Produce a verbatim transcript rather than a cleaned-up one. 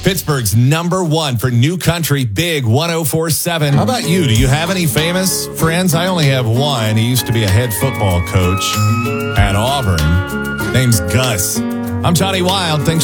Pittsburgh's number one for new country, Big one oh four point seven. How about you? Do you have any famous friends? I only have one. He used to be a head football coach at Auburn. Name's Gus. I'm Johnny Wild. Thanks